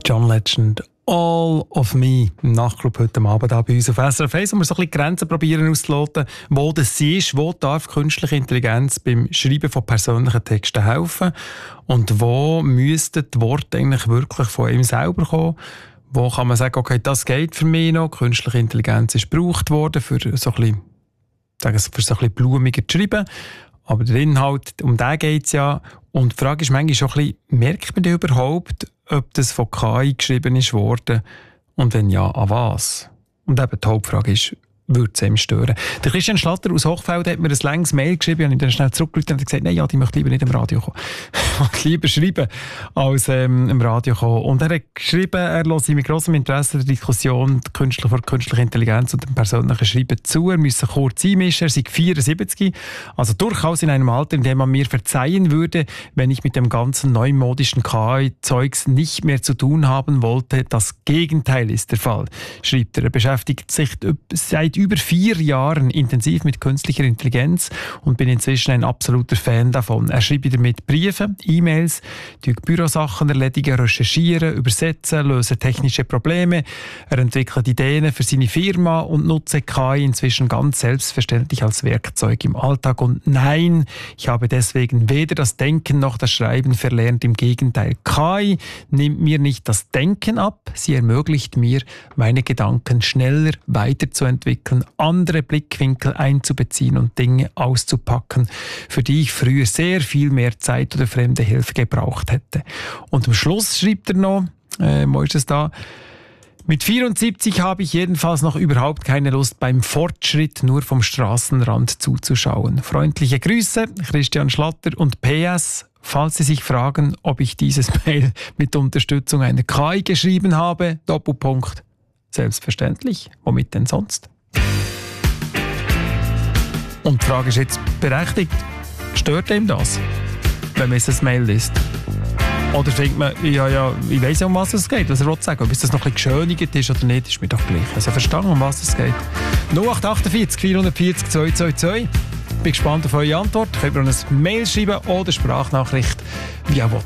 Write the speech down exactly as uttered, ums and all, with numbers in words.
John Legend, All of Me, im Nachtclub heute Abend hier bei uns auf S R F eins, wo wir so ein bisschen Grenzen probieren auszuloten, wo das sie ist, wo darf künstliche Intelligenz beim Schreiben von persönlichen Texten helfen und wo müssten die Worte eigentlich wirklich von ihm selber kommen. Wo kann man sagen, okay, das geht für mich noch, künstliche Intelligenz ist gebraucht worden, für so ein bisschen, sagen wir, für so ein bisschen blumiger zu schreiben. Aber der Inhalt, um den geht es ja. Und die Frage ist manchmal schon ein bisschen, merkt man denn überhaupt, ob das von K I geschrieben ist worden? Und wenn ja, an was? Und eben die Hauptfrage ist, würde es ihm stören? Der Christian Schlatter aus Hochfeld hat mir ein langes Mail geschrieben, und ich dann schnell zurückgerufen und gesagt, nein, ja, die möchte lieber nicht im Radio kommen. Ich lieber schreiben, als ähm, im Radio kommen. Und er hat geschrieben, er hört mit grossem Interesse der Diskussion die Künstler vor künstlicher Intelligenz und dem persönlichen Schreiben zu. Er müsse kurz einmischen, er sei vierundsiebzig, also durchaus in einem Alter, in dem man mir verzeihen würde, wenn ich mit dem ganzen neumodischen K I-Zeugs nicht mehr zu tun haben wollte. Das Gegenteil ist der Fall, schreibt er. Er beschäftigt sich seit über vier Jahren intensiv mit künstlicher Intelligenz und bin inzwischen ein absoluter Fan davon. Er schreibt damit Briefe, E-Mails, Bürosachen erledigen, recherchieren, übersetzen, lösen technische Probleme. Er entwickelt Ideen für seine Firma und nutzt K I inzwischen ganz selbstverständlich als Werkzeug im Alltag. Und nein, ich habe deswegen weder das Denken noch das Schreiben verlernt. Im Gegenteil, K I nimmt mir nicht das Denken ab. Sie ermöglicht mir, meine Gedanken schneller weiterzuentwickeln, andere Blickwinkel einzubeziehen und Dinge auszupacken, für die ich früher sehr viel mehr Zeit oder fremde Hilfe gebraucht hätte. Und am Schluss schreibt er noch, äh, wo ist es da? Mit vierundsiebzig habe ich jedenfalls noch überhaupt keine Lust, beim Fortschritt nur vom Straßenrand zuzuschauen. Freundliche Grüße, Christian Schlatter, und P S, falls Sie sich fragen, ob ich dieses Mail mit Unterstützung einer K I geschrieben habe, Doppelpunkt, selbstverständlich, womit denn sonst? Und die Frage ist jetzt berechtigt, stört ihm das, wenn man jetzt ein Mail liest? Oder denkt man, ja, ja, ich weiss ja, um was es geht, was er will sagen. Ob es das noch ein bisschen geschönigt ist oder nicht, ist mir doch gleich. Also verstanden, um was es geht. null acht achtundvierzig vierhundertvierzig zweihundertzweiundzwanzig. Bin gespannt auf eure Antwort. Könnt ihr uns ein Mail schreiben oder Sprachnachricht via WhatsApp.